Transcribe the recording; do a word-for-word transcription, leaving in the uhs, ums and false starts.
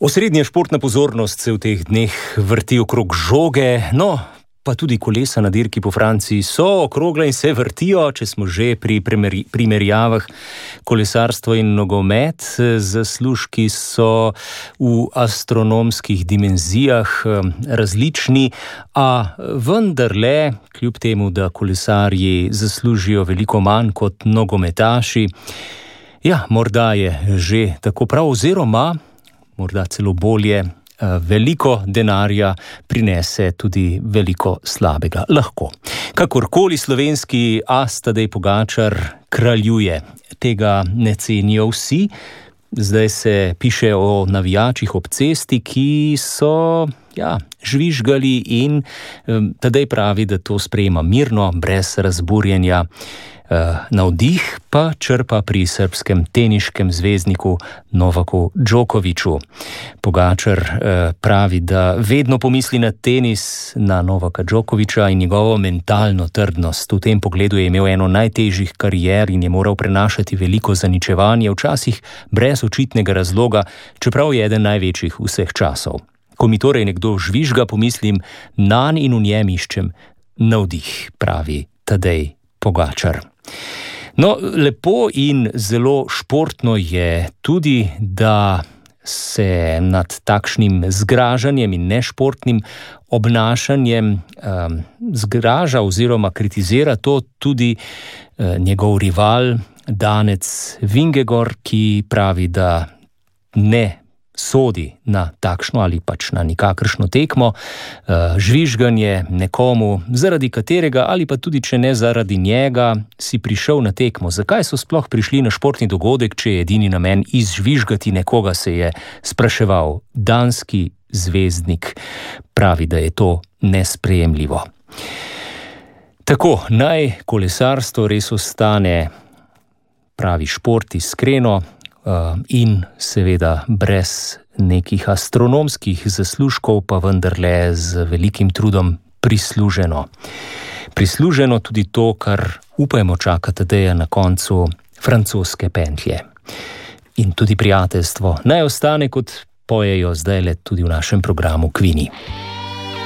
Osrednja športna pozornost se v teh dneh vrti okrog žoge, no, pa tudi kolesa na dirki po Franciji so okrogla in se vrtijo, če smo že pri primerjavah kolesarstvo in nogomet. Zaslužki so v astronomskih dimenzijah različni, a vendarle, kljub temu, da kolesarji zaslužijo veliko manj kot nogometaši, ja, morda je že tako prav, oziroma morda celo bolje, veliko denarja prinese tudi veliko slabega. Lahko. Kakorkoli, slovenski as Tadej Pogačar kraljuje. Tega ne cenijo vsi. Zdaj se piše o navijačih ob cesti, ki so ja, žvižgali in um, Tadej pravi, da to sprejema mirno, brez razburjenja. Navdih pa črpa pri srbskem teniškem zvezdniku Novaku Djokoviću. Pogačar pravi, da vedno pomisli na tenis, na Novaka Djokovića in njegovo mentalno trdnost. V tem pogledu je imel eno najtežjih karier in je moral prenašati veliko zaničevanje, včasih brez očitnega razloga, čeprav je eden največjih vseh časov. Ko mi torej nekdo žvižga, pomislim nanj in v njem iščem navdih, pravi Tadej Pogačar. No, lepo in zelo športno je tudi, da se nad takšnim zgražanjem in nešportnim obnašanjem um, zgraža oziroma kritizira to tudi uh, njegov rival Danec Vingegaard, ki pravi, da ne sodi na takšno ali pač na nikakršno tekmo, žvižganje nekomu, zaradi katerega ali pa tudi če ne zaradi njega si prišel na tekmo. Zakaj so sploh prišli na športni dogodek, če je edini namen izžvižgati nekoga, se je spraševal danski zvezdnik. Pravi, da je to nesprejemljivo. Tako, naj kolesarstvo res ostane pravi šport iskreno, in seveda brez nekih astronomskih zaslužkov, pa vendarle z velikim trudom prisluženo. Prisluženo tudi to, kar upajmo čaka Tadeja na koncu francoske pentlje. In tudi prijateljstvo naj ostane, kot pojejo zdajle tudi v našem programu Kvini.